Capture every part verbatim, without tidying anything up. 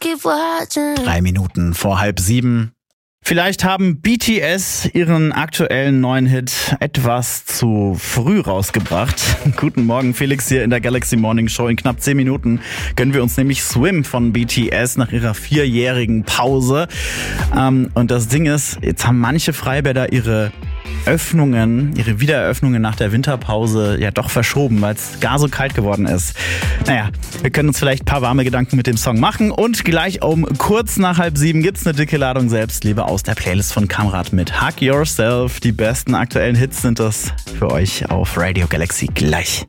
Drei Minuten vor halb sieben. Vielleicht haben B T S ihren aktuellen neuen Hit etwas zu früh rausgebracht. Guten Morgen, Felix hier in der Galaxy Morning Show. In knapp zehn Minuten gönnen wir uns nämlich Swim von B T S nach ihrer vierjährigen Pause. Ähm, und das Ding ist, jetzt haben manche Freibäder ihre Öffnungen, ihre Wiedereröffnungen nach der Winterpause ja doch verschoben, weil es gar so kalt geworden ist. Naja, wir können uns vielleicht ein paar warme Gedanken mit dem Song machen und gleich um kurz nach halb sieben gibt's eine dicke Ladung Selbstliebe aus der Playlist von Kamrat mit Hug Yourself. Die besten aktuellen Hits sind das für euch auf Radio Galaxy gleich.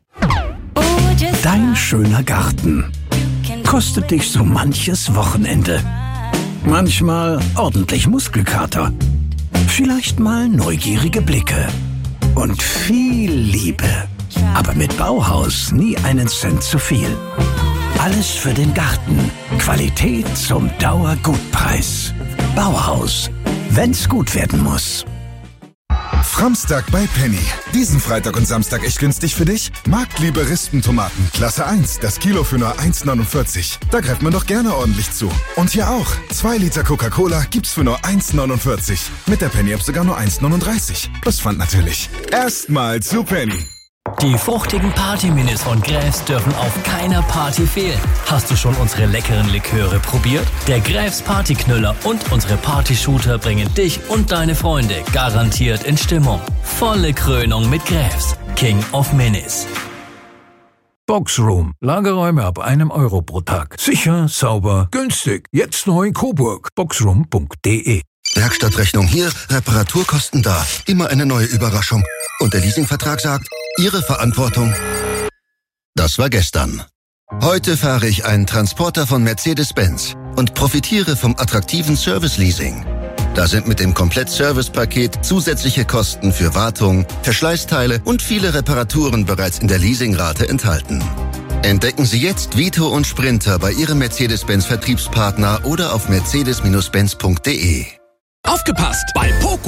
Dein schöner Garten kostet dich so manches Wochenende. Manchmal ordentlich Muskelkater. Vielleicht mal neugierige Blicke und viel Liebe. Aber mit Bauhaus nie einen Cent zu viel. Alles für den Garten. Qualität zum Dauergutpreis. Bauhaus. Wenn's gut werden muss. Framstag bei Penny. Diesen Freitag und Samstag echt günstig für dich? Marktliebe Rispentomaten, Klasse eins, das Kilo für nur eins neunundvierzig. Da greift man doch gerne ordentlich zu. Und hier auch. zwei Liter Coca-Cola gibt's für nur eins neunundvierzig. Mit der Penny-App sogar nur eins neununddreißig. Plus Pfand natürlich. Erstmal zu Penny. Die fruchtigen Party-Minis von Gräfs dürfen auf keiner Party fehlen. Hast du schon unsere leckeren Liköre probiert? Der Gräfs Partyknüller und unsere Partyshooter bringen dich und deine Freunde garantiert in Stimmung. Volle Krönung mit Gräfs, King of Minis. Boxroom. Lagerräume ab einem Euro pro Tag. Sicher, sauber, günstig. Jetzt neu in Coburg. boxroom punkt de. Werkstattrechnung hier, Reparaturkosten da. Immer eine neue Überraschung. Und der Leasingvertrag sagt, Ihre Verantwortung. Das war gestern. Heute fahre ich einen Transporter von Mercedes-Benz und profitiere vom attraktiven Service-Leasing. Da sind mit dem Komplett-Service-Paket zusätzliche Kosten für Wartung, Verschleißteile und viele Reparaturen bereits in der Leasingrate enthalten. Entdecken Sie jetzt Vito und Sprinter bei Ihrem Mercedes-Benz-Vertriebspartner oder auf mercedes Bindestrich benz punkt de. Aufgepasst! Bei Poco